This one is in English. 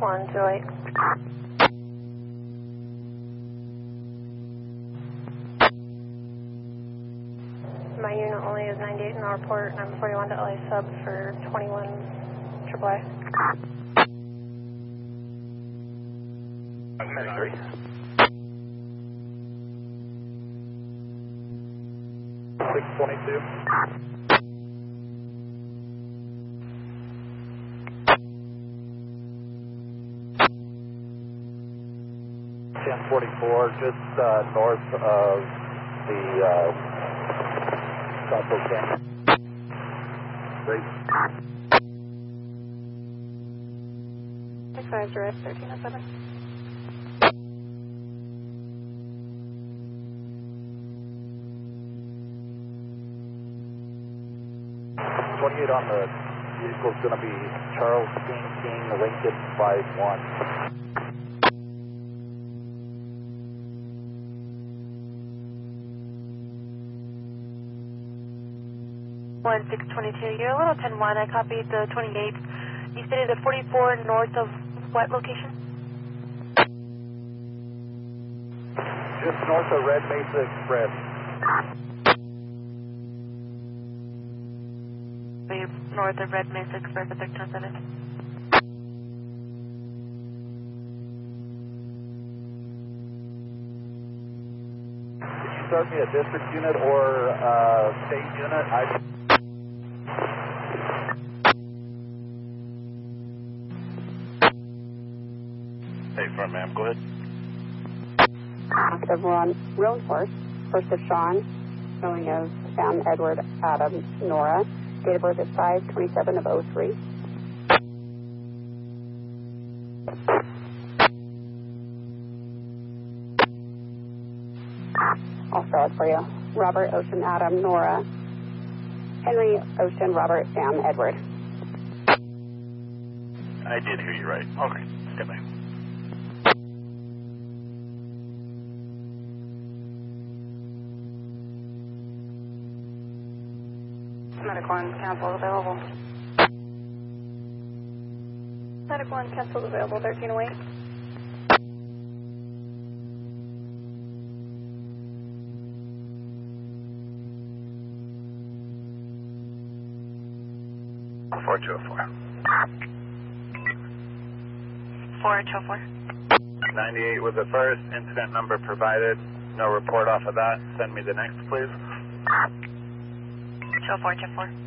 128. My unit only is 98 in our port, and I'm 41 to LA sub for 21 AAA. 93. $622. $1044, just north of the South Canyon. Great. 65 direct, 1307. On the vehicle is going to be Charles King, Lincoln 51. 1622, you're a little 10-1. I copied the 28th. You stated the 44 north of what location? Just north of Red Mesa Express. North of Red Mesa Express at 1307. Can you start me a district unit or state unit? Hey, front ma'am, go ahead. Active run road force, first of Sean, showing of Sam, Edward, Adam, Nora. Date of birth is 5/27 of 03. I'll spell it for you. Robert, Ocean, Adam, Nora. Henry, Ocean, Robert, Sam, Edward. I did hear you right. Okay, step back. Medic 1, cancel available. Medic 1, cancel available, 1308. Four 204. 4204. 98 was the first. Incident number provided. No report off of that. Send me the next, please. 204, 204.